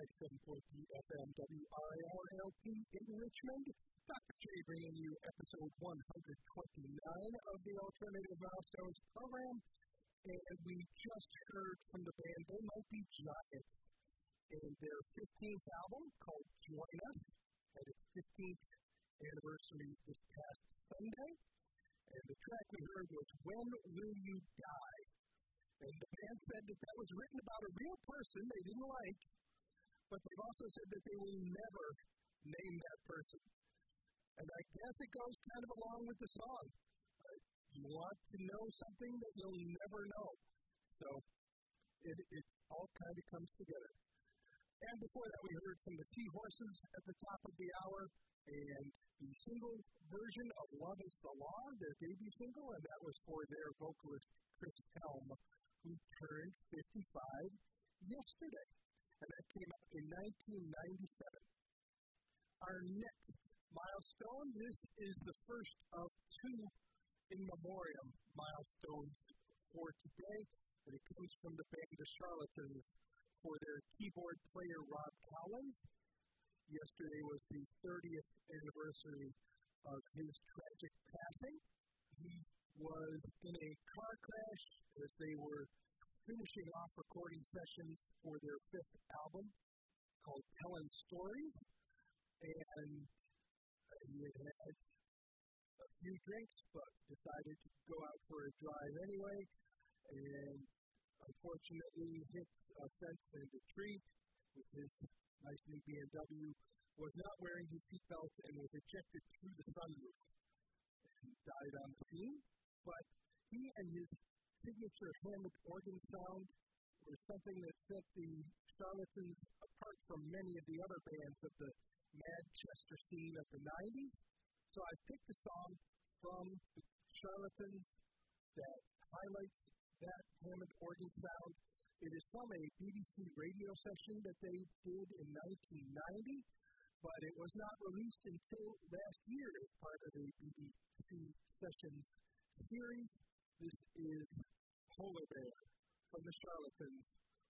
97.3 FM WIRLP in Richmond. Dr. J bringing you episode 129 of the Alternative Milestones program. And we just heard from the band They Might Be Giants in their 15th album called Join Us. Had its 15th anniversary this past Sunday. And the track we heard was When Will You Die? And the band said that was written about a real person they didn't like, but they've also said that they will never name that person. And I guess it goes kind of along with the song. You want to know something that you'll never know. So it all kind of comes together. And before that, we heard from the Seahorses at the top of the hour, and the single version of Love is the Law, their debut single, and that was for their vocalist, Chris Helm, who turned 55 yesterday. And that came out in 1997. Our next milestone, this is the first of two in memoriam milestones for today, and it comes from the band The Charlatans for their keyboard player Rob Collins. Yesterday was the 30th anniversary of his tragic passing. He was in a car crash as they were finishing off recording sessions for their fifth album called Telling Stories, and he had a few drinks but decided to go out for a drive anyway, and unfortunately hit a fence and a tree with his nice new BMW, was not wearing his seatbelt, and was ejected through the sunroof and died on the scene. But he and his signature Hammond organ sound were something that set the Charlatans apart from many of the other bands of the Manchester scene of the 90s. So I picked a song from the Charlatans that highlights that Hammond organ sound. It is from a BBC radio session that they did in 1990, but it was not released until last year as part of a BBC Sessions series. This is Polar Bear from the Charlatans